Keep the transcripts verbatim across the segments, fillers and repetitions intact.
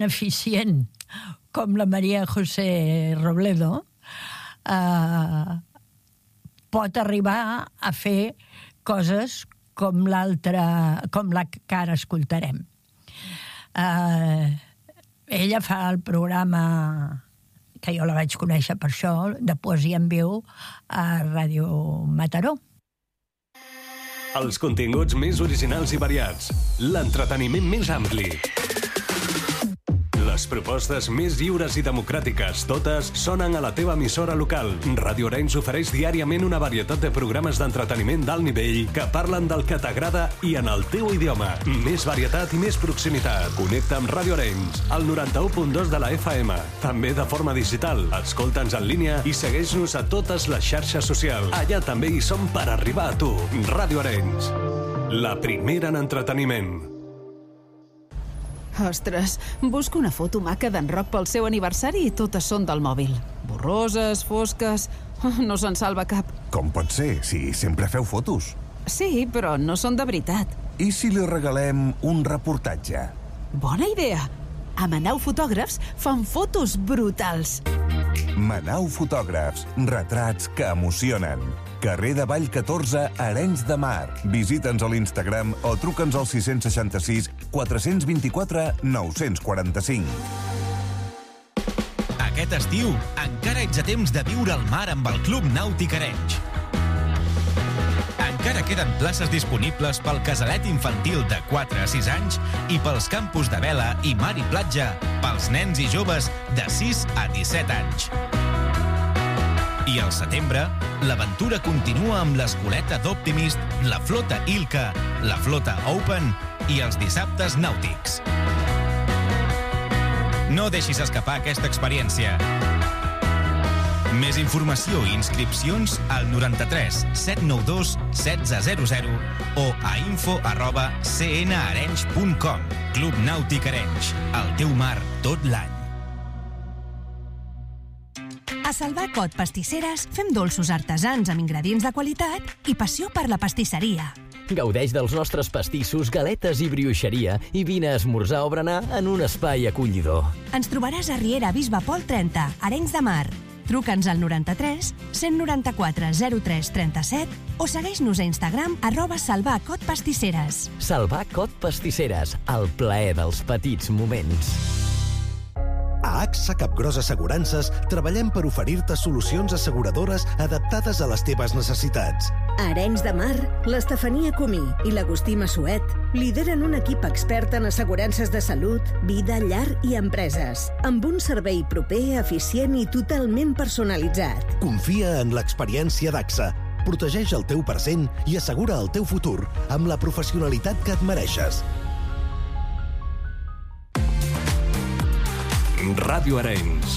eficient com la María José Robledo, eh, pot arribar a fer coses com l'altra, com la que ara escoltarem. Eh, ella fa el programa, que jo la vaig conèixer per això, de Poesia en Viu a Ràdio Mataró. Els continguts més originals i variats, l'entreteniment més ampli, les propostes més lliures i democràtiques, totes sonen a la teva emissora local. Ràdio Arenys ofereix diàriament una varietat de programes d'entreteniment d'alt nivell que parlen del que t'agrada i en el teu idioma. Més varietat i més proximitat. Connecta amb Ràdio Arenys, al noranta-u punt dos de la F M. També de forma digital. Escolta'ns en línia i segueix-nos a totes les xarxes socials. Allà també hi som per arribar a tu. Ràdio Arenys, la primera en entreteniment. Ostres, busco una foto maca d'en Roc pel seu aniversari i totes són del mòbil. Borroses, fosques... No se'n salva cap. Com pot ser, si sempre feu fotos? Sí, però no són de veritat. I si li regalem un reportatge? Bona idea! A Manau Fotògrafs fan fotos brutals. Manau Fotògrafs, retrats que emocionen. Carrer de Vall catorze, Arenys de Mar. Visita'ns a l'Instagram o truca'ns al sis seixanta sis quatre vint quatre nou quaranta cinc. Aquest estiu encara ets a temps de viure al mar amb el Club Nàutic Arenys. Encara queden places disponibles pel casalet infantil de quatre a sis anys i pels campus de vela i mar i platja pels nens i joves de sis a disset anys. I al setembre, l'aventura continua amb l'escoleta d'Optimist, la flota Ilka, la flota Open i els dissabtes nàutics. No deixis escapar aquesta experiència. Més informació i inscripcions al noranta-tres set nou dos setze zero zero o a info arroba cnarenys punt com. Club Nàutic Arenys, el teu mar tot l'any. A Salvà Cot Pastisseres fem dolços artesans amb ingredients de qualitat i passió per la pastisseria. Gaudeix dels nostres pastissos, galetes i brioixeria i vine a esmorzar o berenar en un espai acollidor. Ens trobaràs a Riera Bisbe Pol trenta, Arenys de Mar. Truca'ns al noranta-tres cent noranta-quatre zero tres trenta-set o segueix-nos a Instagram arroba Salvà Cot Pastisseres. Salvà Cot Pastisseres, el plaer dels petits moments. A A X A Capgròs Assegurances treballem per oferir-te solucions asseguradores adaptades a les teves necessitats. A Arenys de Mar, l'Estefania Comí i l'Agustí Massuet lideren un equip expert en assegurances de salut, vida, llar i empreses, amb un servei proper, eficient i totalment personalitzat. Confia en l'experiència d'A X A. Protegeix el teu present i assegura el teu futur amb la professionalitat que et mereixes. Ràdio Arenys.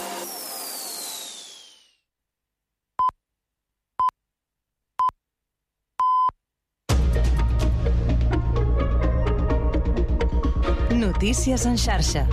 Notícies en xarxa.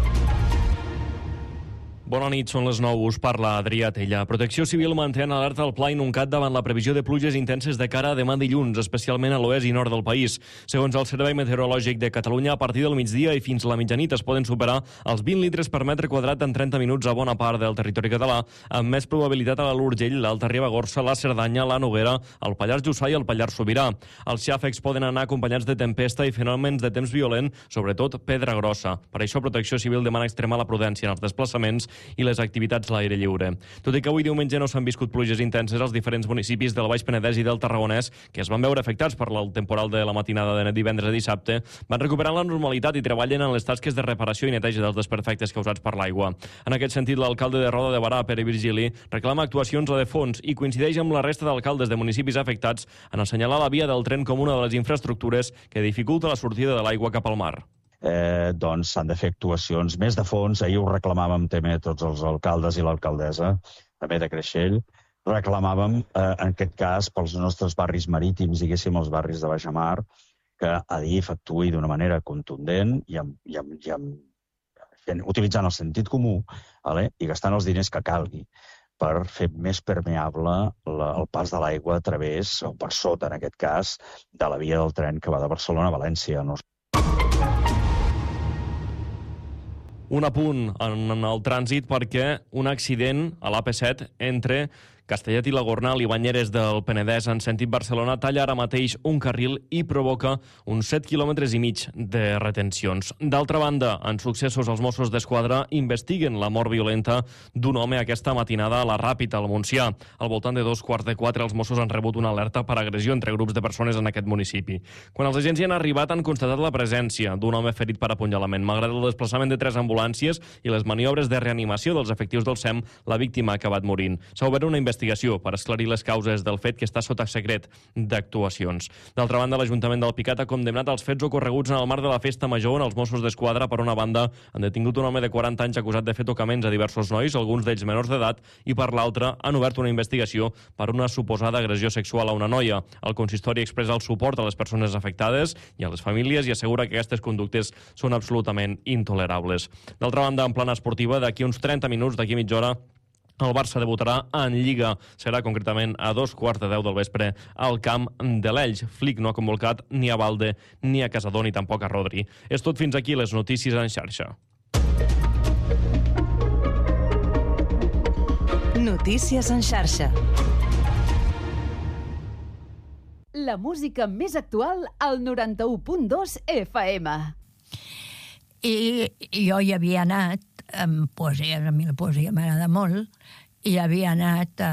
Bona nit, són les nou, us parla Adrià Tella. Protecció Civil manté en alerta el Pla Inuncat davant la previsió de pluges intenses de cara a demà dilluns, especialment a l'oest i nord del país. Segons el Servei Meteorològic de Catalunya, a partir del migdia i fins a la mitjanit es poden superar els vint litres per metre quadrat en trenta minuts a bona part del territori català, amb més probabilitat a l'Alt Urgell, l'Alta Ribagorça, la Cerdanya, la Noguera, el Pallars Jussà i el Pallars Sobirà. Els xàfecs poden anar acompanyats de tempesta i fenòmens de temps violent, sobretot pedra grossa. Per això, Protecció Civil demana extremar la prudència en els desplaçaments i les activitats a l'aire lliure. Tot i que avui diumenge no s'han viscut pluges intenses als diferents municipis del Baix Penedès i del Tarragonès, que es van veure afectats per el temporal de la matinada de divendres a dissabte, van recuperant la normalitat i treballen en les tasques de reparació i neteja dels desperfectes causats per l'aigua. En aquest sentit, l'alcalde de Roda de Barà, Pere Virgili, reclama actuacions a de fons i coincideix amb la resta d'alcaldes de municipis afectats en assenyalar la via del tren com una de les infraestructures que dificulta la sortida de l'aigua cap al mar. Eh, doncs s'han de fer actuacions més de fons. Ahir ho reclamàvem també tots els alcaldes i l'alcaldessa, també de Creixell. Reclamàvem, eh, en aquest cas, pels nostres barris marítims, diguéssim, els barris de Baixamar, que A D I F actuï d'una manera contundent i, amb, i, amb, i amb, utilitzant el sentit comú, vale? I gastant els diners que calgui per fer més permeable la, el pas de l'aigua a través, o per sota, en aquest cas, de la via del tren que va de Barcelona a València. No Un apunt en el trànsit perquè un accident a l'A P set entre Castellet i la Gornal i Banyeres del Penedès en sentit Barcelona talla ara mateix un carril i provoca uns set quilòmetres i mig de retencions. D'altra banda, en successos, els Mossos d'Esquadra investiguen la mort violenta d'un home aquesta matinada a la Ràpita, al Montsià. Al voltant de dos quarts de quatre, els Mossos han rebut una alerta per agressió entre grups de persones en aquest municipi. Quan els agents hi han arribat, han constatat la presència d'un home ferit per apunyalament. Malgrat el desplaçament de tres ambulàncies i les maniobres de reanimació dels efectius del S E M, la víctima ha acabat morint. S'ha obert una investigació per esclarir les causes del fet que està sota secret d'actuacions. D'altra banda, l'Ajuntament d'Alpicat ha condemnat els fets ocorreguts en el marc de la Festa Major on els Mossos d'Esquadra, per una banda, han detingut un home de quaranta anys acusat de fer tocaments a diversos nois, alguns d'ells menors d'edat, i per l'altra han obert una investigació per una suposada agressió sexual a una noia. El consistori expressa el suport a les persones afectades i a les famílies i assegura que aquestes conductes són absolutament intolerables. D'altra banda, en plana esportiva, d'aquí uns trenta minuts, d'aquí mitja hora, el Barça debutarà en Lliga. Serà concretament a dos quarts de deu del vespre al camp de l'Elx. Flick no ha convocat ni a Balde, ni a Casadó, ni tampoc a Rodri. És tot fins aquí les notícies en xarxa. Notícies en xarxa. La música més actual al noranta-u punt dos F M. I jo hi havia anat amb poesia, a mi la poesia m'agrada molt, i havia anat a...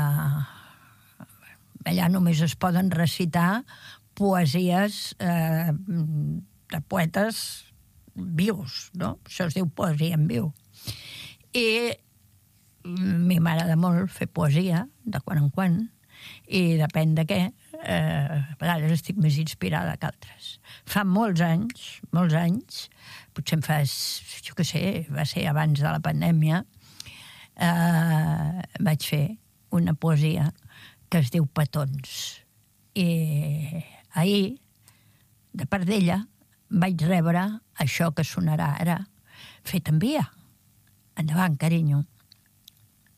Allà només es poden recitar poesies eh, de poetes vius, no? Això es diu poesia en viu. I a mi m'agrada molt fer poesia, de quan en quan, i depèn de què, eh, a vegades estic més inspirada que altres. Fa molts anys, molts anys, potser em fa, jo què sé, va ser abans de la pandèmia, eh, vaig fer una poesia que es diu Petons. I ahir, de part d'ella, vaig rebre això que sonarà ara, fet en via. Endavant, carinyo.